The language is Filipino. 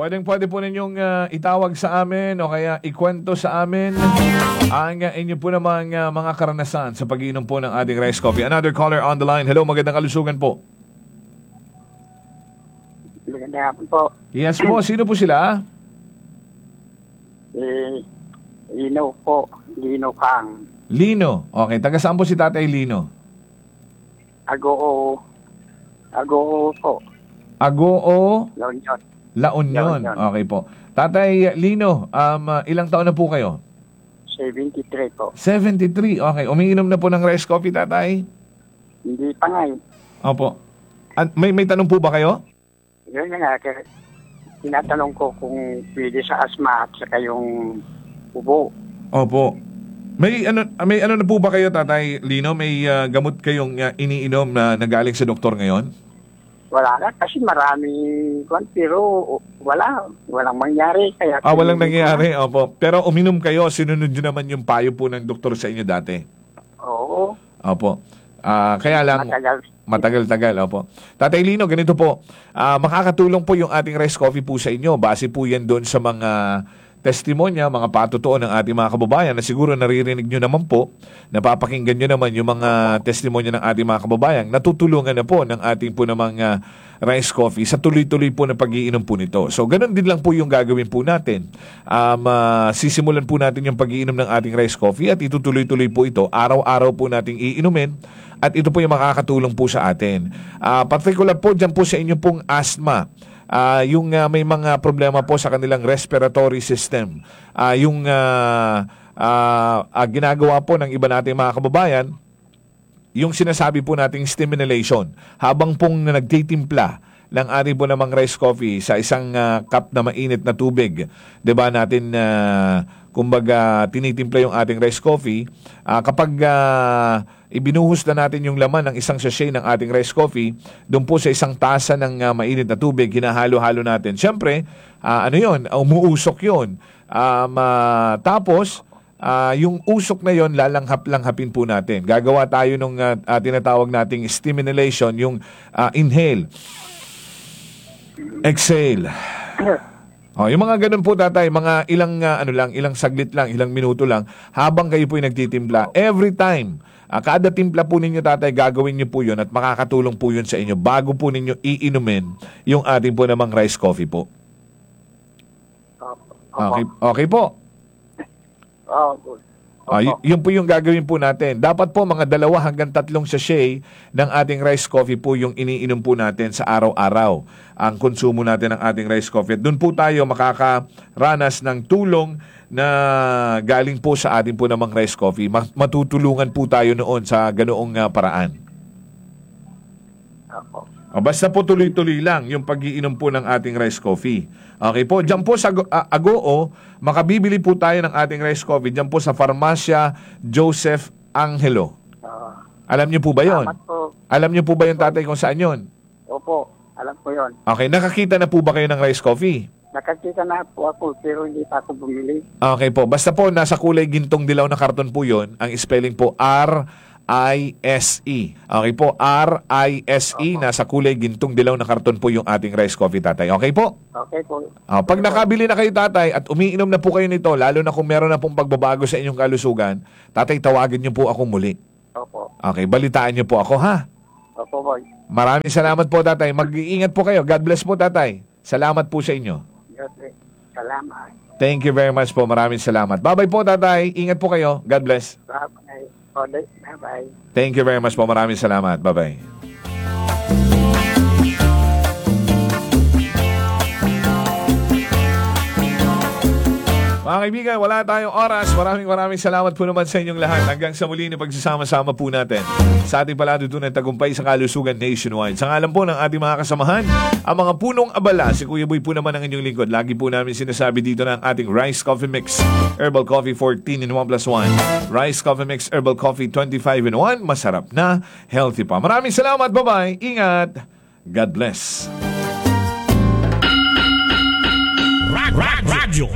Pwede po ninyong itawag sa amin o kaya ikwento sa amin ang inyo po namang mga karanasan sa pag-iinom po ng ating rice coffee. Another caller on the line. Hello, magandang kalusugan po. Magandang hapon po. Yes po, sino po sila? Lino po. Lino Kang. Lino. Okay, taga saan po si Tatay Lino? Agoo po. Agoo, La Union. La Union. Okay po. Tatay Lino, ilang taon na po kayo? 73 po. 73. Okay, umiinom na po ng rice coffee, Tatay? Hindi pa nga eh. Opo. May tanong po ba kayo? Yun na nga. Kaya tinatanong ko kung pwede sa asma at saka yung ubo. Opo. May ano na po ba kayo, Tatay Lino? May gamot kayong iniinom na nagaling sa doktor ngayon? Wala na kasi maraming kwan, pero walang mangyari. Kaya walang nangyayari. Opo. Pero uminom kayo, sinunod nyo naman yung payo po ng doktor sa inyo dati? Oo. Opo. Kaya lang matagal-tagal. Opo. Tatay Lino, ganito po. Makakatulong po yung ating rice coffee po sa inyo. Base po yan doon sa mga testimonya, mga patutuo ng ating mga kababayan na siguro naririnig nyo naman po, napapakinggan nyo naman yung mga testimonya ng ating mga kababayan. Natutulungan na po ng ating po namang rice coffee sa tuloy-tuloy po na pag-iinom po nito. So, ganun din lang po yung gagawin po natin. Sisimulan po natin yung pag-iinom ng ating rice coffee at itutuloy-tuloy po ito. Araw-araw po nating iinumin at ito po yung makakatulong po sa atin. Particular po dyan po sa inyo pong asthma. Yung may mga problema po sa kanilang respiratory system. Yung ginagawa po ng iba nating mga kababayan, yung sinasabi po nating stimulation. Habang pong nagtitimpla ng ating po namang rice coffee sa isang cup na mainit na tubig, 'di ba natin kumbaga tinitimpla yung ating rice coffee, kapag ibinuhos na natin yung laman ng isang sachet ng ating rice coffee doon po sa isang tasa ng mainit na tubig, hinahalo-halo natin. Siyempre, umuusok yun. Tapos, yung usok na yon lalanghap-langhapin po natin. Gagawa tayo ng tinatawag nating stimulation, yung inhale, exhale. Yung mga ganun po, Tatay, mga ilang saglit lang, ilang minuto lang, habang kayo po nagtitimpla. Every time, kada timpla po ninyo, Tatay, gagawin nyo po yun at makakatulong po yun sa inyo bago po ninyo iinumin yung ating po namang rice coffee po. Okay po. Yun po yung gagawin po natin. Dapat po mga 2 hanggang 3 sachet ng ating rice coffee po yung iniinom po natin sa araw-araw. Ang konsumo natin ng ating rice coffee. At doon po tayo makakaranas ng tulong na galing po sa ating po namang rice coffee. Matutulungan po tayo noon sa ganoong paraan. Basta po tuloy-tuloy lang yung pag-iinom po ng ating rice coffee. Okay po, dyan po sa Agoo, makabibili po tayo ng ating rice coffee dyan po sa Farmacia Joseph Angelo. Alam niyo po ba yon? Alam niyo po ba yung, Tatay, kung saan yon? Opo, alam ko yon. Okay, nakakita na po ba kayo ng rice coffee? Nakakita na po ako pero hindi pa ako bumili. Okay po, basta po nasa kulay gintong dilaw na karton po yon. Ang spelling po R-I-S-E. Okay po, R-I-S-E. Nasa kulay gintong dilaw na karton po yung ating rice coffee, Tatay. Okay po? Okay po. Pag nakabili na kayo, Tatay, at umiinom na po kayo nito, lalo na kung meron na pong pagbabago sa inyong kalusugan, Tatay, tawagin niyo po ako muli. Opo. Okay, balitaan niyo po ako, ha? Opo, boy. Maraming salamat po, Tatay. Mag-iingat po kayo. God bless po, Tatay. Salamat po sa inyo. Salamat. Thank you very much po. Maraming salamat. Bye-bye po, Tatay. Ingat po kayo. God bless. Bye-bye. Bye-bye. Thank you very much po. Maraming salamat. Bye-bye. Mga kaibigan, wala tayong oras. Maraming salamat po naman sa inyong lahat. Hanggang sa muli na pagsasama-sama po natin sa ating palatuntunan tagumpay sa kalusugan nationwide. Sa ngalan po ng ating mga kasamahan, ang mga punong abala, si Kuya Boy po naman ang inyong lingkod. Lagi po namin sinasabi dito ng ating Rice Coffee Mix Herbal Coffee 14 in 1 plus 1. Rice Coffee Mix Herbal Coffee 25 in 1. Masarap na, healthy pa. Maraming salamat. Bye-bye. Ingat. God bless. Radyo